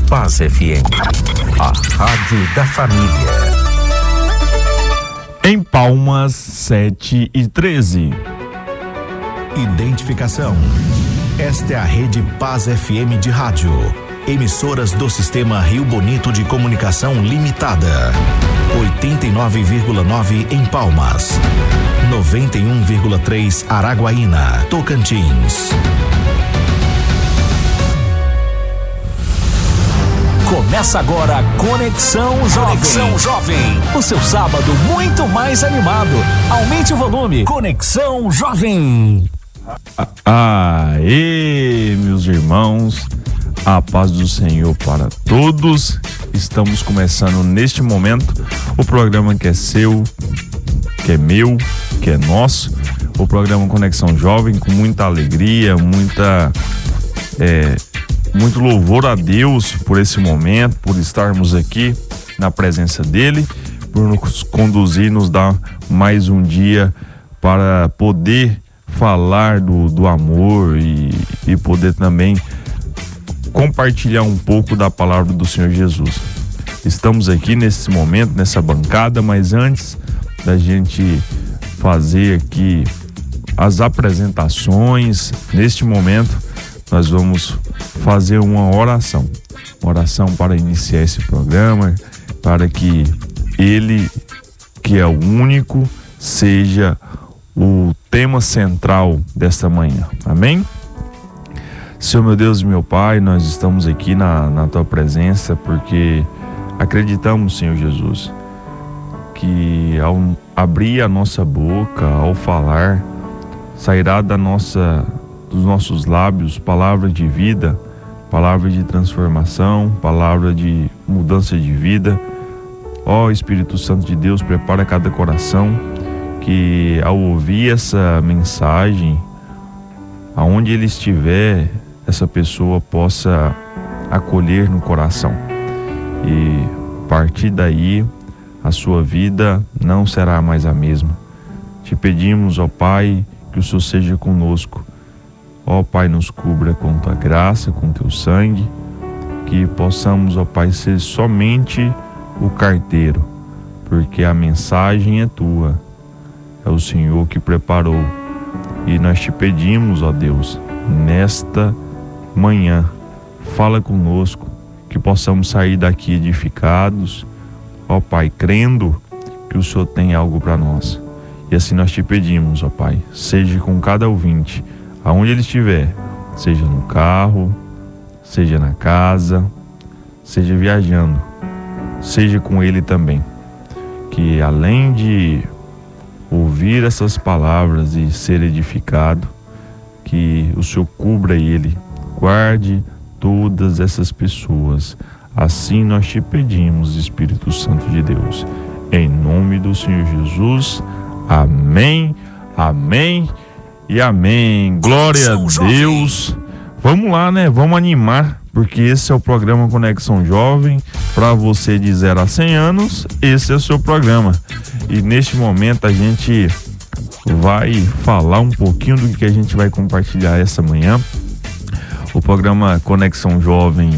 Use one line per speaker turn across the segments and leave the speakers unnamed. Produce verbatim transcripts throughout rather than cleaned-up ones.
Paz F M, a rádio da família.
Em Palmas, sete e treze.
Identificação. Esta é a rede Paz F M de rádio. Emissoras do Sistema Rio Bonito de Comunicação Limitada. oitenta e nove vírgula nove em Palmas. noventa e um vírgula três Araguaína, Tocantins. Começa agora Conexão Jovem. Conexão Jovem. O seu sábado muito mais animado. Aumente o volume. Conexão Jovem.
Aê, meus irmãos. A paz do Senhor para todos. Estamos começando neste momento o programa que é seu, que é meu, que é nosso. O programa Conexão Jovem, com muita alegria, muita... É, muito louvor a Deus por esse momento, por estarmos aqui na presença dele, por nos conduzir, nos dar mais um dia para poder falar do, do amor e, e poder também compartilhar um pouco da palavra do Senhor Jesus. Estamos aqui nesse momento, nessa bancada, mas antes da gente fazer aqui as apresentações, neste momento nós vamos fazer uma oração, uma oração para iniciar esse programa, para que ele, que é o único, seja o tema central desta manhã. Amém? Senhor meu Deus e meu Pai, nós estamos aqui na, na Tua presença porque acreditamos, Senhor Jesus, que ao abrir a nossa boca, ao falar, sairá da nossa... dos nossos lábios, palavra de vida, palavra de transformação, palavra de mudança de vida. Ó Espírito Santo de Deus, prepara cada coração que ao ouvir essa mensagem, aonde ele estiver, essa pessoa possa acolher no coração. E a partir daí, a sua vida não será mais a mesma. Te pedimos, ó Pai, que o Senhor seja conosco. Ó Pai, nos cubra com Tua graça, com Teu sangue, que possamos, ó Pai, ser somente o carteiro, porque a mensagem é Tua, é o Senhor que preparou. E nós te pedimos, ó Deus, nesta manhã, fala conosco, que possamos sair daqui edificados, ó Pai, crendo que o Senhor tem algo para nós. E assim nós te pedimos, ó Pai, seja com cada ouvinte, aonde ele estiver, seja no carro, seja na casa, seja viajando, seja com ele também. Que além de ouvir essas palavras e ser edificado, que o Senhor cubra ele, guarde todas essas pessoas. Assim nós te pedimos, Espírito Santo de Deus, em nome do Senhor Jesus. Amém, amém e amém. Glória a Deus. Vamos lá, né? Vamos animar, porque esse é o programa Conexão Jovem. Para você de zero a cem anos, esse é o seu programa. E neste momento a gente vai falar um pouquinho do que a gente vai compartilhar essa manhã. O programa Conexão Jovem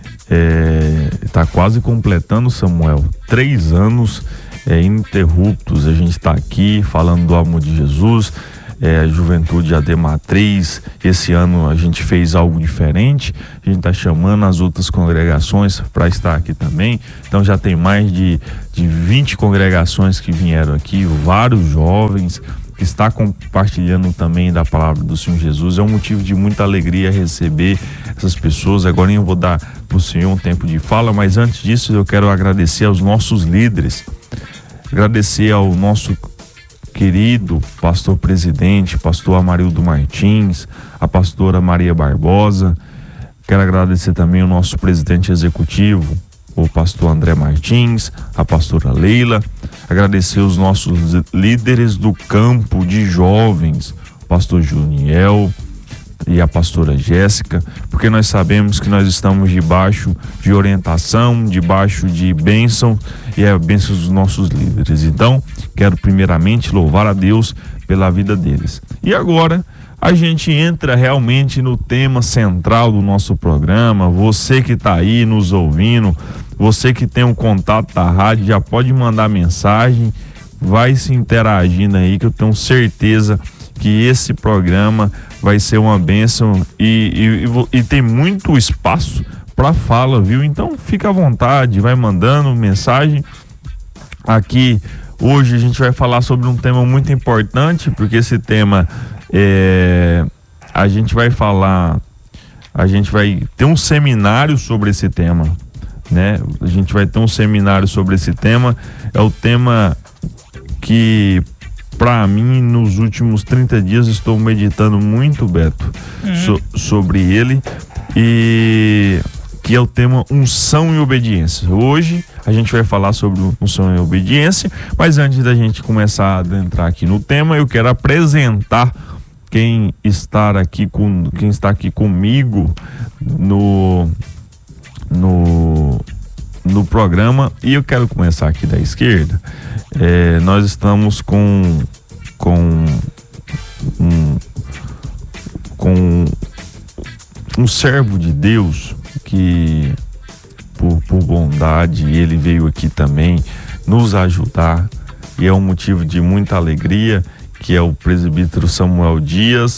está é, quase completando, Samuel, três anos é, ininterruptos. A gente está aqui falando do amor de Jesus. É, Juventude A D Matriz. Esse ano a gente fez algo diferente, a gente está chamando as outras congregações para estar aqui também. Então já tem mais de, de vinte congregações que vieram aqui, vários jovens que está compartilhando também da palavra do Senhor Jesus. É um motivo de muita alegria receber essas pessoas. Agora eu vou dar para o Senhor um tempo de fala, mas antes disso eu quero agradecer aos nossos líderes, agradecer ao nosso querido pastor presidente, pastor Amarildo Martins, a pastora Maria Barbosa. Quero agradecer também o nosso presidente executivo, o pastor André Martins, a pastora Leila. Agradecer os nossos líderes do campo de jovens, o pastor Juniel e a pastora Jéssica, porque nós sabemos que nós estamos debaixo de orientação, debaixo de bênção, e é a bênção dos nossos líderes. Então, quero primeiramente louvar a Deus pela vida deles. E agora, a gente entra realmente no tema central do nosso programa. Você que está aí nos ouvindo, você que tem um contato da rádio, já pode mandar mensagem, vai se interagindo aí, que eu tenho certeza que esse programa vai ser uma bênção e, e, e tem muito espaço para fala, viu? Então fica à vontade, vai mandando mensagem. Aqui hoje a gente vai falar sobre um tema muito importante, porque esse tema é, a gente vai falar, a gente vai ter um seminário sobre esse tema, né? A gente vai ter um seminário sobre esse tema. É o tema que, para mim, nos últimos trinta dias estou meditando muito, Beto, uhum. so, sobre ele, e que é o tema unção e obediência. Hoje a gente vai falar sobre unção e obediência, mas antes da gente começar a adentrar aqui no tema, eu quero apresentar quem está aqui, com, quem está aqui comigo no, no, no programa, e eu quero começar aqui da esquerda. É, nós estamos com com um, com um servo de Deus que por, por bondade ele veio aqui também nos ajudar, e é um motivo de muita alegria, que é o presbítero Samuel Dias.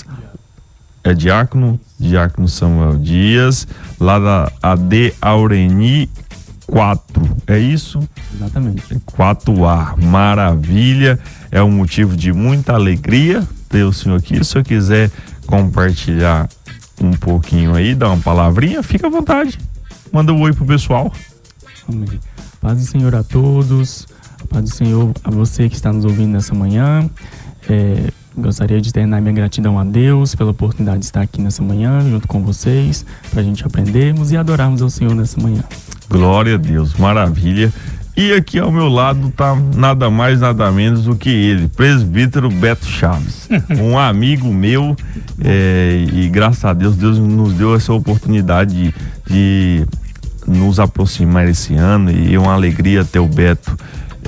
É diácono? Diácono Samuel Dias, lá da A D Aureni quatro, é isso?
Exatamente.
quatro A, maravilha, é um motivo de muita alegria ter o senhor aqui. Se o senhor quiser compartilhar um pouquinho aí, dar uma palavrinha, fica à vontade, manda um oi pro pessoal.
Amém. Paz do Senhor a todos, paz do Senhor a você que está nos ouvindo nessa manhã. É, gostaria de externar minha gratidão a Deus pela oportunidade de estar aqui nessa manhã junto com vocês, para a gente aprendermos e adorarmos ao Senhor nessa manhã.
Glória a Deus, maravilha. E aqui ao meu lado tá nada mais, nada menos do que ele, presbítero Beto Chaves, um amigo meu, é, e graças a Deus, Deus nos deu essa oportunidade de, de nos aproximar esse ano, e é uma alegria ter o Beto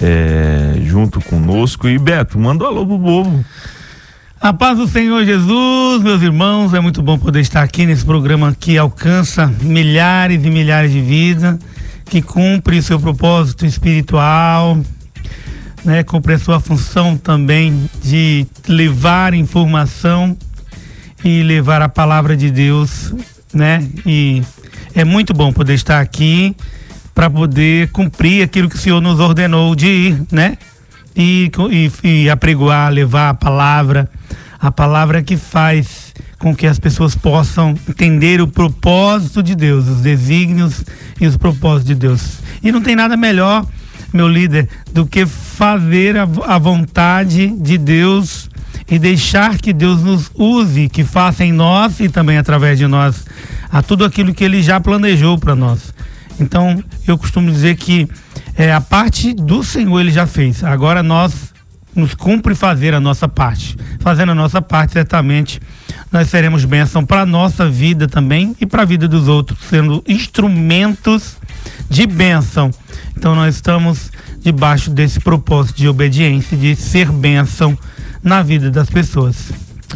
é, junto conosco. E Beto, manda um alô pro povo.
A paz do Senhor Jesus, meus irmãos, é muito bom poder estar aqui nesse programa que alcança milhares e milhares de vidas, que cumpre o seu propósito espiritual, né? Cumpre a sua função também de levar informação e levar a palavra de Deus, né? E é muito bom poder estar aqui para poder cumprir aquilo que o Senhor nos ordenou de ir, né? E, e, e apregoar, levar a palavra, a palavra que faz com que as pessoas possam entender o propósito de Deus, os desígnios e os propósitos de Deus. E não tem nada melhor, meu líder, do que fazer a, a vontade de Deus e deixar que Deus nos use, que faça em nós e também através de nós a tudo aquilo que Ele já planejou para nós. Então, eu costumo dizer que é, a parte do Senhor Ele já fez. Agora nós nos cumpre fazer a nossa parte. Fazendo a nossa parte, certamente nós seremos bênção para a nossa vida também e para a vida dos outros, sendo instrumentos de bênção. Então nós estamos debaixo desse propósito de obediência, de ser bênção na vida das pessoas.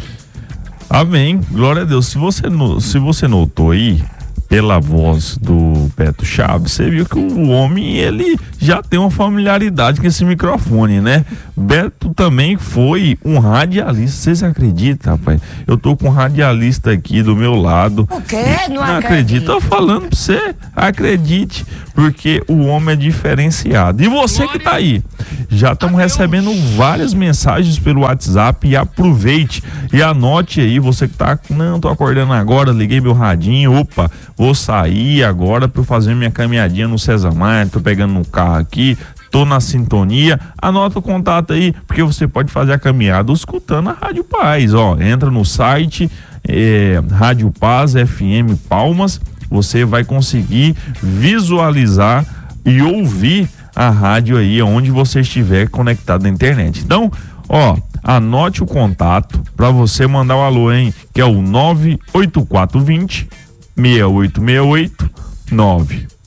Amém, glória a Deus. Se você, se você notou aí, pela voz do Beto Chaves, você viu que o homem, ele já tem uma familiaridade com esse microfone, né? Beto também foi um radialista, vocês acreditam, rapaz? Eu tô com um radialista aqui do meu lado.
O quê? Não,
não acredito. Tô falando pra você, acredite, porque o homem é diferenciado. E você que tá aí, já estamos recebendo várias mensagens pelo WhatsApp, e aproveite e anote aí, você que tá, não, tô acordando agora, liguei meu radinho, opa, vou sair agora para eu fazer minha caminhadinha no César Maia, tô pegando no carro aqui, tô na sintonia, anota o contato aí, porque você pode fazer a caminhada escutando a Rádio Paz, ó, entra no site, é, Rádio Paz F M Palmas, você vai conseguir visualizar e ouvir a rádio aí onde você estiver conectado na internet. Então, ó, anote o contato para você mandar o alô, hein, que é o nove oito quatro dois zero seis oito seis oito, nove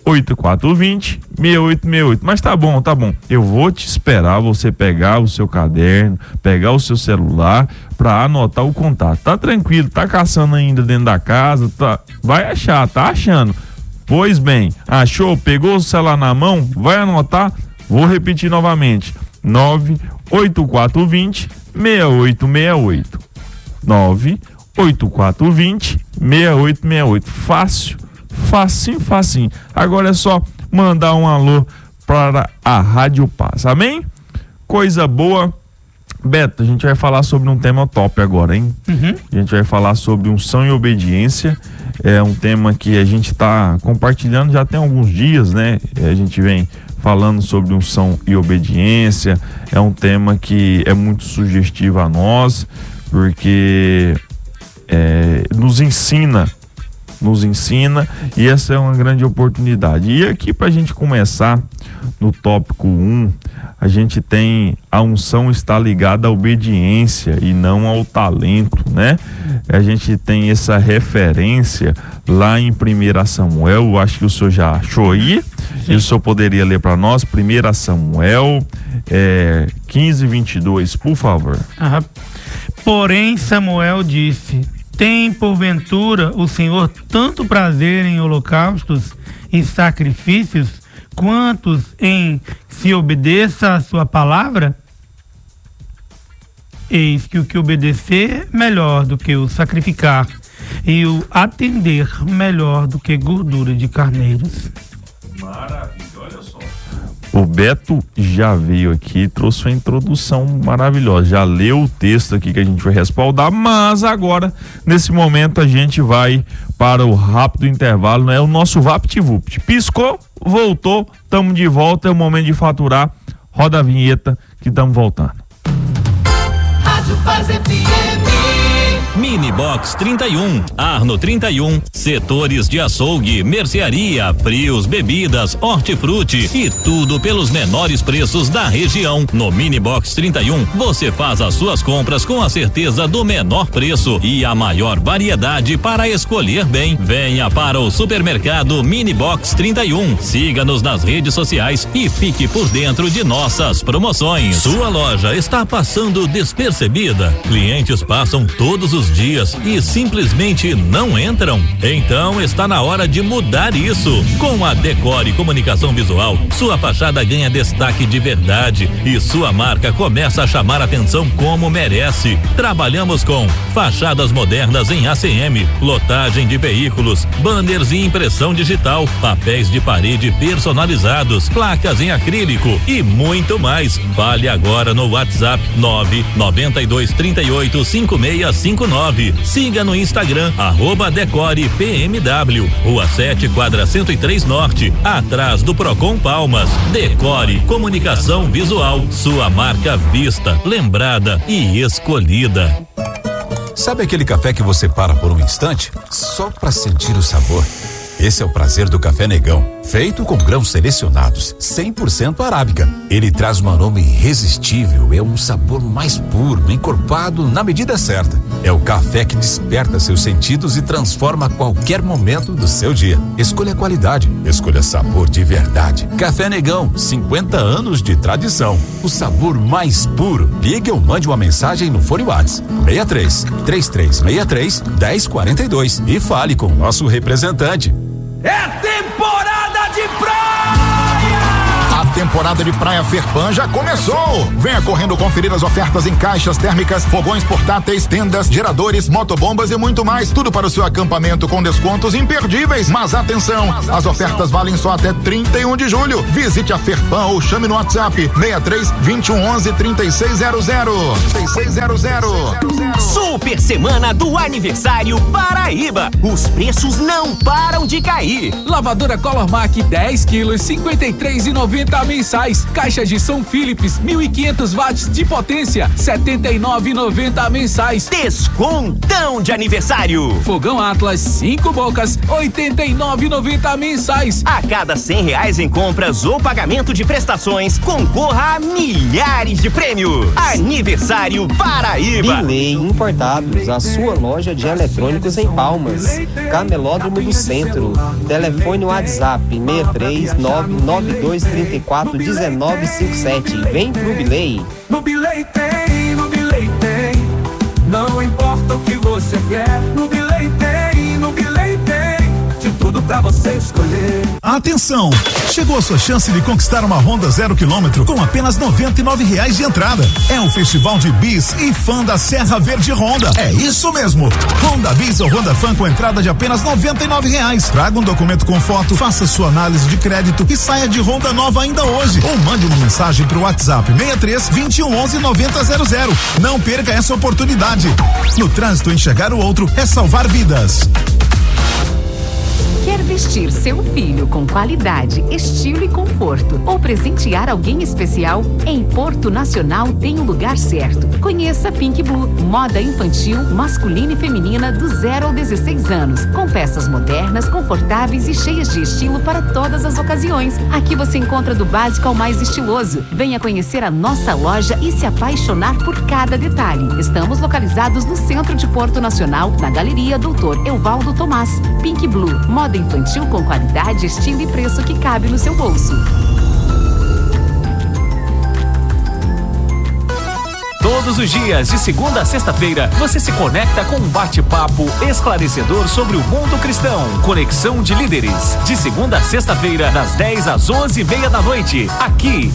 oito quatro dois zero, seis oito seis oito. Mas tá bom, tá bom. Eu vou te esperar você pegar o seu caderno, pegar o seu celular pra anotar o contato. Tá tranquilo, tá caçando ainda dentro da casa, tá, vai achar, tá achando. Pois bem, achou, pegou o celular na mão, vai anotar. Vou repetir novamente: nove oito quatro dois zero, seis oito seis oito. nove oito quatro dois zero, seis oito seis oito. Fácil, facinho, facinho. Agora é só mandar um alô para a Rádio Paz, amém? Coisa boa. Beto, a gente vai falar sobre um tema top agora, hein? Uhum. A gente vai falar sobre unção e obediência. É um tema que a gente está compartilhando já tem alguns dias, né? A gente vem falando sobre unção e obediência. É um tema que é muito sugestivo a nós, porque é, nos ensina, nos ensina, e essa é uma grande oportunidade. E aqui, para a gente começar no tópico um, a gente tem a unção está ligada à obediência e não ao talento, né? A gente tem essa referência lá em primeira Samuel, acho que o senhor já achou aí, e o senhor poderia ler para nós, primeira Samuel é, quinze, vinte e dois, por favor.
Aham. Porém Samuel disse: tem porventura o Senhor tanto prazer em holocaustos e sacrifícios quantos em se obedeça a sua palavra? Eis que o que obedecer melhor do que o sacrificar, e o atender melhor do que gordura de carneiros.
Maravilha, olha só. O Beto já veio aqui, trouxe uma introdução maravilhosa, já leu o texto aqui que a gente vai respaldar, mas agora, nesse momento, a gente vai para o rápido intervalo, né? O nosso VaptVupt. Piscou, voltou, estamos de volta, é o momento de faturar. Roda a vinheta que estamos voltando.
Rádio Paz F M.
Mini Box trinta e um, Arno trinta e um, setores de açougue, mercearia, frios, bebidas, hortifruti e tudo pelos menores preços da região. No Mini Box trinta e um, você faz as suas compras com a certeza do menor preço e a maior variedade para escolher bem. Venha para o supermercado Mini Box trinta e um. Siga-nos nas redes sociais e fique por dentro de nossas promoções. Sua loja está passando despercebida? Clientes passam todos os dias e simplesmente não entram? Então está na hora de mudar isso. Com a Decore Comunicação Visual, sua fachada ganha destaque de verdade e sua marca começa a chamar atenção como merece. Trabalhamos com fachadas modernas em A C M, lotagem de veículos, banners e impressão digital, papéis de parede personalizados, placas em acrílico e muito mais. Fale agora no WhatsApp nove nove dois, três oito, cinco seis cinco nove. Siga no Instagram, arroba Decore P M W, Rua sete, quadra cento e três Norte, atrás do Procon Palmas. Decore Comunicação Visual, sua marca vista, lembrada e escolhida.
Sabe aquele café que você para por um instante só para sentir o sabor? Esse é o prazer do Café Negão, feito com grãos selecionados, cem por cento arábica. Ele traz um aroma irresistível, é um sabor mais puro, encorpado na medida certa. É o café que desperta seus sentidos e transforma qualquer momento do seu dia. Escolha qualidade, escolha sabor de verdade. Café Negão, cinquenta anos de tradição. O sabor mais puro. Ligue ou mande uma mensagem no fone WhatsApp seis três, três três seis três, um zero quatro dois e fale com o nosso representante.
É temporada de praia!
A temporada de Praia Ferpan já começou! Venha correndo conferir as ofertas em caixas térmicas, fogões portáteis, tendas, geradores, motobombas e muito mais. Tudo para o seu acampamento com descontos imperdíveis. Mas atenção, as ofertas valem só até trinta e um de julho. Visite a Ferpan ou chame no WhatsApp seis três, vinte e um, onze, trinta e seis zero zero. trinta e seis zero zero.
Super Semana do Aniversário Paraíba. Os preços não param de cair.
Lavadora Color Mac dez quilos, cinquenta e três e noventa mensais. Caixa de São Philips, mil e quinhentos watts de potência, setenta e nove reais e noventa centavos mensais.
Descontão de aniversário.
Fogão Atlas, cinco bocas, oitenta e nove reais e noventa centavos mensais.
A cada cem reais em compras ou pagamento de prestações, concorra a milhares de prêmios. Aniversário Paraíba.
Bilei Importados, a sua loja de eletrônicos em Palmas. Camelódromo do Centro. Telefone WhatsApp seis três nove nove dois três quatro um nove cinco sete. Vem pro Bilei.
No Bilei tem, no Bilei tem. Não importa o que você quer. No Bilei tem, no Bilei tem. De tudo pra você escolher.
Atenção! Chegou a sua chance de conquistar uma Honda zero quilômetro com apenas noventa e nove reais de entrada. É o Festival de Bis e Fã da Serra Verde Honda. É isso mesmo! Honda Bis ou Honda Fã com entrada de apenas noventa e nove reais. Traga um documento com foto, faça sua análise de crédito e saia de Honda nova ainda hoje. Ou mande uma mensagem pro WhatsApp seis três, vinte e um, onze, noventa zero zero. Não perca essa oportunidade. No trânsito, enxergar o outro é salvar vidas.
Quer vestir seu filho com qualidade, estilo e conforto ou presentear alguém especial? Em Porto Nacional tem o lugar certo. Conheça Pink Blue, moda infantil, masculina e feminina do zero ao dezesseis anos, com peças modernas, confortáveis e cheias de estilo para todas as ocasiões. Aqui você encontra do básico ao mais estiloso. Venha conhecer a nossa loja e se apaixonar por cada detalhe. Estamos localizados no centro de Porto Nacional, na Galeria Doutor Evaldo Tomás. Pink Blue, moda infantil com qualidade, estilo e preço que cabe no seu bolso.
Todos os dias, de segunda a sexta-feira, você se conecta com um bate-papo esclarecedor sobre o mundo cristão. Conexão de Líderes. De segunda a sexta-feira, das dez às onze e meia da noite. Aqui,